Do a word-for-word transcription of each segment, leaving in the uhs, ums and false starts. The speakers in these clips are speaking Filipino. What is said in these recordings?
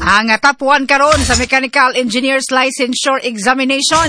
Ang top one karon sa Mechanical Engineers Licensure Examination.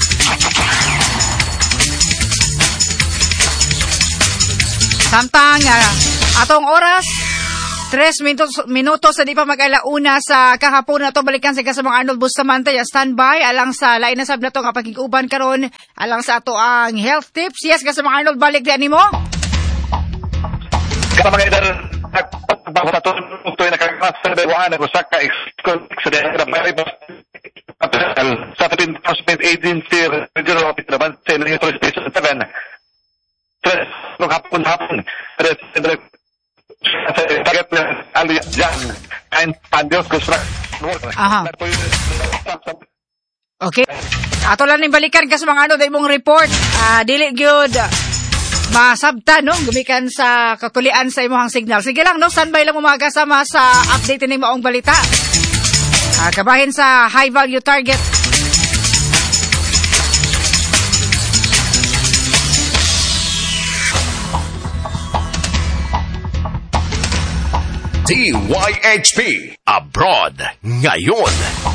Samtang uh, atong oras tres minutos, minutos sa di pa mag-alauna sa kahapon na to balikan sa kasamang Arnold Bustamante ya standby alang sa lain na sab na to nga pagkiguban karon alang sa ato ang health tips. Yes, kasamang Arnold, balik di animo. Kasamang idol pagbago sa to ito ay nakakakas sa dewan ng Osaka sa dewan sa Philippine Enforcement Agency Regional Office naman sa Electoral Station seven. Tres, nung hapon-hapon, tres, tres, sa tagat na aliyat dyan, kain pandios, construction work. Aha. Okay. Ato lang yung balikan kasi mga ano, dahil mong report, uh, dili gyud masabta, no? Gumikan sa kakulian sa imuhang signal. Sige lang, no? Standby lang mo makasama sa update ng maong balita. Uh, kabahin sa high value target. D Y H P Abroad ngayon.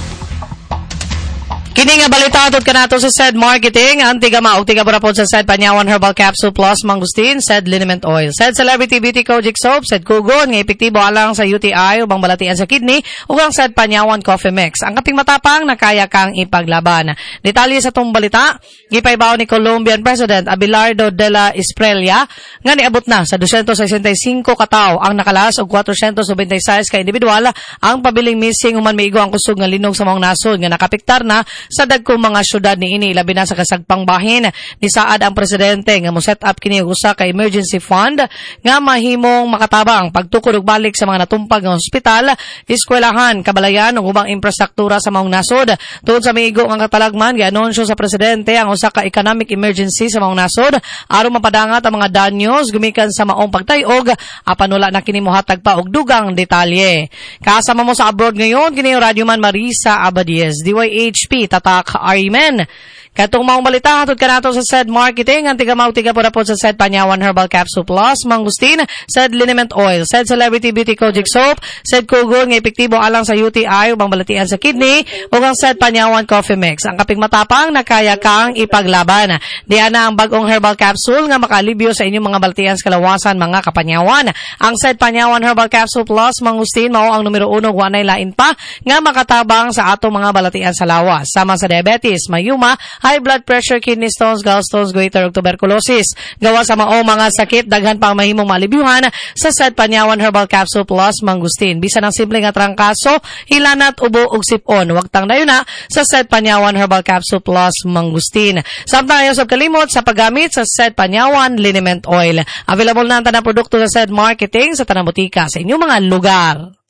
Kini nga balita atud kanato sa said marketing ang tiga maog tiga burapod sa said Panyawan Herbal Capsule Plus Mangustin, said Liniment Oil, said Celebrity Beauty Kojic Soap, said Kugon nga epektibo alang sa U T I ubang balatian sa kidney ug ang said Panyawan Coffee Mix. Ang kaping matapang nakaya kang ipaglaban. Detalye sa tong balita gipaybaw ni Colombian President Abelardo de la Espriella nga niabot na sa two hundred sixty-five ka tawo ang nakalas og four hundred ninety-six ka individual ang pabiling missing human maigo ang kusog nga linog sa maong nasod nga nakapiktar na sa dagkong mga syudad niini labi na sa kasagpang bahin. Ni saad ang presidente nga mo set up kini usa ka emergency fund nga mahimong makatabang pagtukod og balik sa mga natumpag nga ospital, eskwelahan, kabalayan ug ubang infrastruktura sa maong nasod. Tungod sa miigo nga katalagman gianunsyo sa presidente ang usa ka economic emergency sa maong nasod aron mapadangat ang mga danyos gumikan sa maong pagtayog apan wala na kini mohatag pa og dugang detalye. Kasama mo sa abroad ngayon kini Radio Man Marisa Abadies, D Y H P Tatak Arimen. Katong maong balita hatod kanato sa said marketing ang tiga maog tiga pura po sa said Panyawan Herbal Capsule Plus Mangustin, said Liniment Oil, said Celebrity Beauty Kojic Soap, said Kugon nga epektibo alang sa U T I ubang balatian sa kidney ug ang said Panyawan Coffee Mix. Ang kaping matapang nakaya kang ipaglaban. Diyan na ang bagong herbal capsule nga makalibyo sa inyong mga balatian sa kalawasan mga kapanyawan. Ang said Panyawan Herbal Capsule Plus Mangustin mao ang numero uno wanay lain pa nga makatabang sa atong mga balatian sa lawas sama sa diabetes, mayuma, high blood pressure, kidney stones, gallstones, goiter ug tuberculosis. Gawa sa mao mga sakit daghan pang mahimong malibyuhan sa said Panyawan Herbal Capsule Plus Mangustin. Bisan ang simple nga trangkaso, hilanat, ubo ug sipon, wag tang dayon na sa said Panyawan Herbal Capsule Plus Mangustin. Samtang ayo sa kalimot sa paggamit sa said Panyawan Liniment Oil. Available na ang tanang produkto sa said marketing sa tanang botika sa inyong mga lugar.